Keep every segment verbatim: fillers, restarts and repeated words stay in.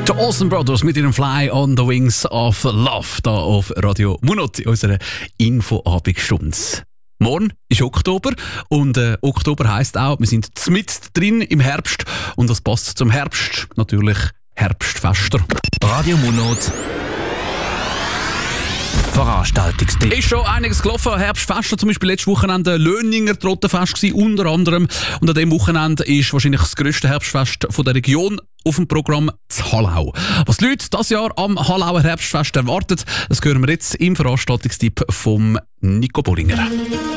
Die Olsen Brothers mit ihrem Fly on the Wings of Love hier auf Radio Munot in unserer Info-Abendstunde. Morgen ist Oktober und äh, Oktober heisst auch, wir sind mitten drin im Herbst und das passt zum Herbst natürlich Herbstfester. Radio Munot Veranstaltungstipp. Ist schon einiges gelaufen. Herbstfester, zum Beispiel letztes Wochenende Löninger Trottenfest gewesen, unter anderem. Und an diesem Wochenende ist wahrscheinlich das grösste Herbstfest von der Region auf dem Programm zu Hallau. Was die Leute dieses Jahr am Hallauer Herbstfest erwartet, das hören wir jetzt im Veranstaltungstipp von Nico Bollinger.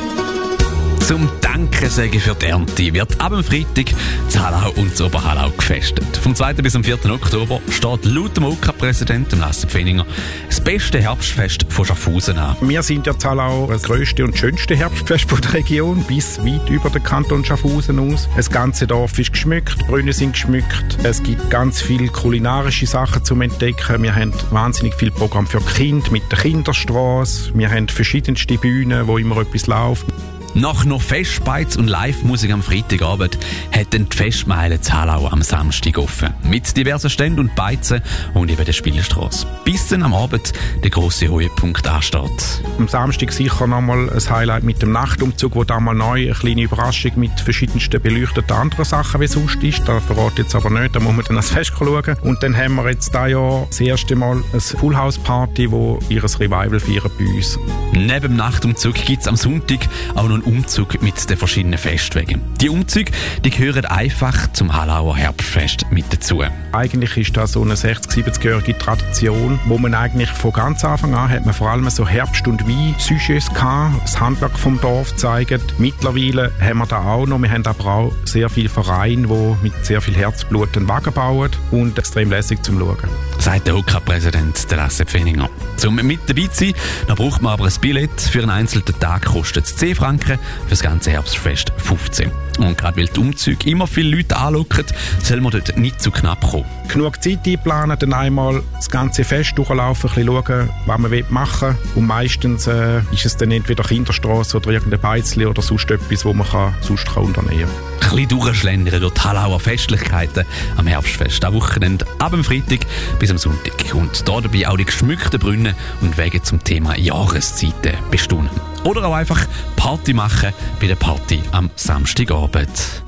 Zum Danken sagen für die Ernte wird ab dem Freitag zu Hallau und zu Oberhallau gefestet. Vom zweiten bis zum vierten Oktober steht laut dem O K A-Präsident Lasse Pfenninger das beste Herbstfest von Schaffhausen an. Wir sind ja zu Hallau das grösste und schönste Herbstfest von der Region, bis weit über den Kanton Schaffhausen aus. Das ganze Dorf ist geschmückt, die Brunnen sind geschmückt, es gibt ganz viele kulinarische Sachen zum Entdecken. Wir haben wahnsinnig viel Programm für Kinder mit der Kinderstraße. Wir haben verschiedenste Bühnen, wo immer etwas läuft. Nach noch Festbeiz und Live-Musik am Freitagabend hat dann die Festmeile zu Hallau am Samstag offen. Mit diversen Ständen und Beizen und eben der Spielstrasse. Bis dann am Abend der grosse Höhepunkt ansteht. Am Samstag sicher nochmal ein Highlight mit dem Nachtumzug, wo da mal neu eine kleine Überraschung mit verschiedensten beleuchteten anderen Sachen wie sonst ist. Da verrate ich jetzt aber nicht, da muss man dann ans Fest schauen. Und dann haben wir jetzt dieses Jahr das erste Mal eine Full-House-Party, wo ihr Revival feiern bei uns. Neben dem Nachtumzug gibt es am Sonntag auch noch einen Umzug mit den verschiedenen Festwegen. Die Umzüge, die gehören einfach zum Hallauer Herbstfest mit dazu. Eigentlich ist das so eine sechzig-, siebzigjährige Tradition, wo man eigentlich von ganz Anfang an hat man vor allem so Herbst- und Wein-Sujets gehabt, das Handwerk vom Dorf zeigen. Mittlerweile haben wir da auch noch, wir haben aber auch sehr viele Vereine, die mit sehr viel Herzblut einen Wagen bauen und extrem lässig zum Schauen. Sagt der O K A-Präsident Lasse Pfenninger. Zum mit dabei zu sein, da braucht man aber ein Billett. Für einen einzelnen Tag kostet es zehn Franken, für das ganze Herbstfest fünfzehn. Und gerade weil die Umzüge immer viele Leute anlocken, soll man dort nicht zu knapp kommen. Genug Zeit einplanen, dann einmal das ganze Fest durchlaufen, ein bisschen schauen, was man machen will. Und meistens äh, ist es dann entweder Kinderstraße oder irgendein Beizli oder sonst etwas, wo man kann, sonst kann unternehmen kann. Ein bisschen durchschlendern durch die Hallauer Festlichkeiten am Herbstfest. Am Wochenende ab dem Freitag bis am Sonntag. Und da dabei auch die geschmückten Brunnen und Wege zum Thema Jahreszeiten bestaunen. Oder auch einfach Party machen bei der Party am Samstagabend.